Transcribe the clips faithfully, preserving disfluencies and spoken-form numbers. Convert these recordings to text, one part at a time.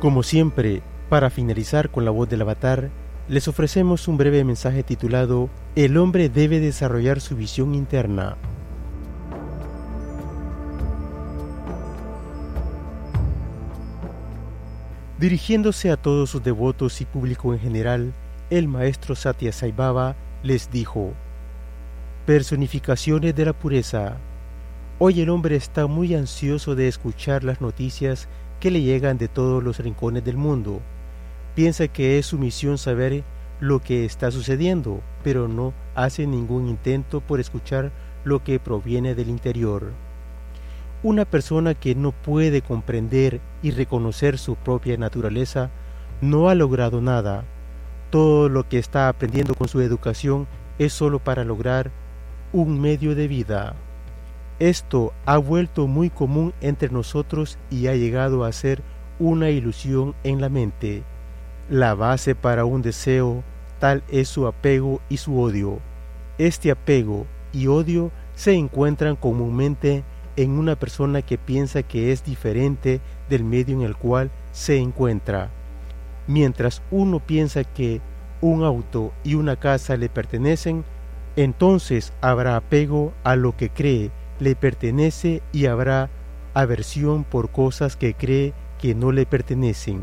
Como siempre, para finalizar con la voz del avatar, les ofrecemos un breve mensaje titulado El hombre debe desarrollar su visión interna. Dirigiéndose a todos sus devotos y público en general, el maestro Satya Sai Baba les dijo: personificaciones de la pureza. Hoy el hombre está muy ansioso de escuchar las noticias que le llegan de todos los rincones del mundo. Piensa que es su misión saber lo que está sucediendo, pero no hace ningún intento por escuchar lo que proviene del interior. Una persona que no puede comprender y reconocer su propia naturaleza no ha logrado nada. Todo lo que está aprendiendo con su educación es solo para lograr un medio de vida. Esto ha vuelto muy común entre nosotros y ha llegado a ser una ilusión en la mente. La base para un deseo tal es su apego y su odio. Este apego y odio se encuentran comúnmente en una persona que piensa que es diferente del medio en el cual se encuentra. Mientras uno piensa que un auto y una casa le pertenecen, entonces habrá apego a lo que cree le pertenece y habrá aversión por cosas que cree que no le pertenecen.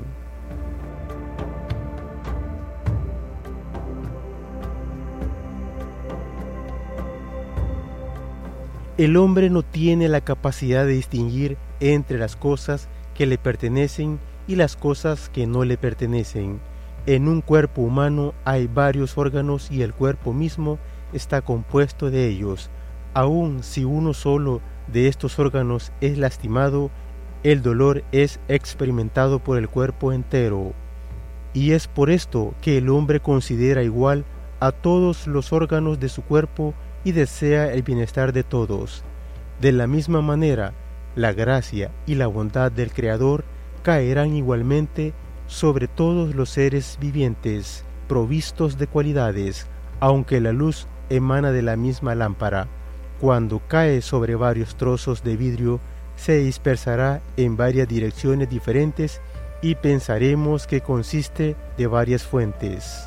El hombre no tiene la capacidad de distinguir entre las cosas que le pertenecen y las cosas que no le pertenecen. En un cuerpo humano hay varios órganos y el cuerpo mismo está compuesto de ellos. Aun si uno solo de estos órganos es lastimado, el dolor es experimentado por el cuerpo entero. Y es por esto que el hombre considera igual a todos los órganos de su cuerpo y desea el bienestar de todos. De la misma manera, la gracia y la bondad del Creador caerán igualmente sobre todos los seres vivientes, provistos de cualidades, aunque la luz emana de la misma lámpara. Cuando cae sobre varios trozos de vidrio, se dispersará en varias direcciones diferentes y pensaremos que consiste de varias fuentes.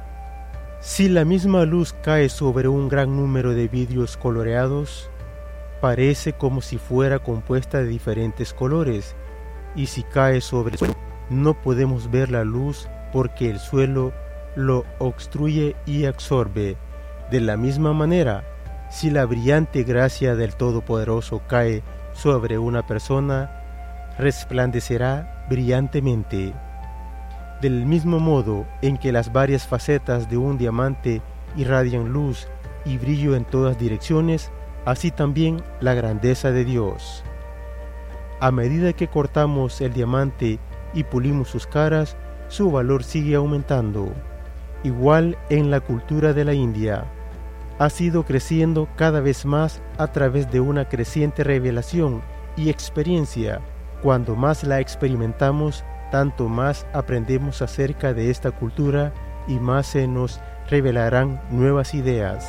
Si la misma luz cae sobre un gran número de vidrios coloreados, parece como si fuera compuesta de diferentes colores, y si cae sobre el suelo, no podemos ver la luz porque el suelo lo obstruye y absorbe. De la misma manera, si la brillante gracia del Todopoderoso cae sobre una persona, resplandecerá brillantemente. Del mismo modo en que las varias facetas de un diamante irradian luz y brillo en todas direcciones, así también la grandeza de Dios. A medida que cortamos el diamante y pulimos sus caras, su valor sigue aumentando. Igual en la cultura de la India, ha sido creciendo cada vez más a través de una creciente revelación y experiencia. Cuando más la experimentamos, tanto más aprendemos acerca de esta cultura y más se nos revelarán nuevas ideas.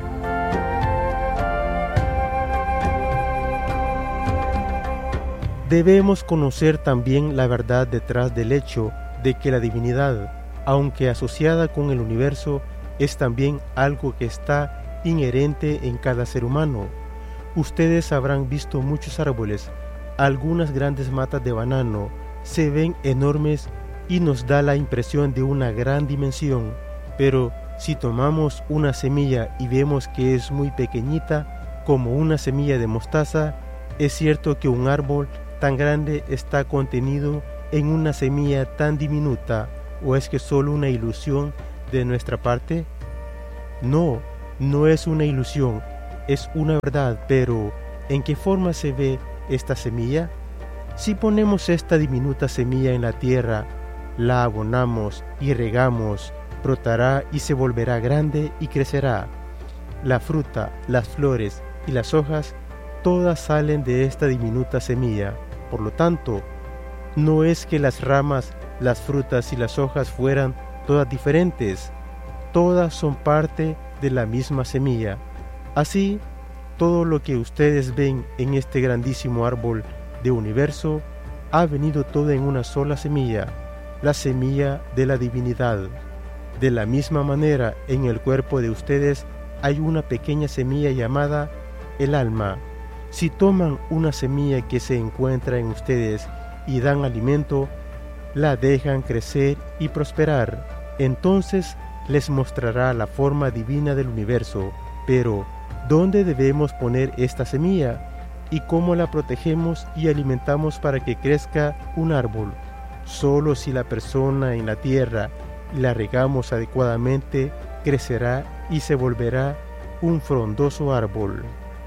Debemos conocer también la verdad detrás del hecho de que la divinidad, aunque asociada con el universo, es también algo que está inherente en cada ser humano. Ustedes habrán visto muchos árboles, algunas grandes matas de banano, se ven enormes y nos da la impresión de una gran dimensión, pero si tomamos una semilla y vemos que es muy pequeñita, como una semilla de mostaza, es cierto que un árbol tan grande está contenido en una semilla tan diminuta, ¿o es que solo una ilusión de nuestra parte? No, no es una ilusión, es una verdad, pero ¿en qué forma se ve esta semilla? Si ponemos esta diminuta semilla en la tierra, la abonamos y regamos, brotará y se volverá grande y crecerá. La fruta, las flores y las hojas, todas salen de esta diminuta semilla. Por lo tanto, no es que las ramas, las frutas y las hojas fueran todas diferentes, todas son parte de la misma semilla. Así, todo lo que ustedes ven en este grandísimo árbol de universo ha venido todo en una sola semilla, la semilla de la divinidad. De la misma manera, en el cuerpo de ustedes hay una pequeña semilla llamada el alma. Si toman una semilla que se encuentra en ustedes y dan alimento, la dejan crecer y prosperar, entonces les mostrará la forma divina del universo. Pero, ¿dónde debemos poner esta semilla? ¿Y cómo la protegemos y alimentamos para que crezca un árbol? Solo si la persona en la tierra la regamos adecuadamente, crecerá y se volverá un frondoso árbol.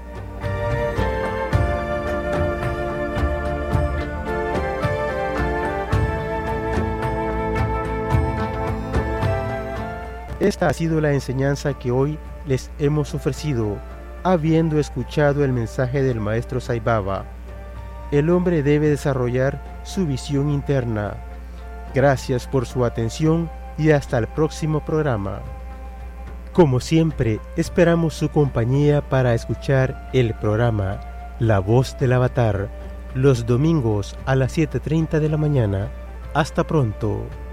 Esta ha sido la enseñanza que hoy les hemos ofrecido, habiendo escuchado el mensaje del Maestro Sai Baba. El hombre debe desarrollar su visión interna. Gracias por su atención y hasta el próximo programa. Como siempre, esperamos su compañía para escuchar el programa La Voz del Avatar, los domingos a las siete treinta de la mañana. Hasta pronto.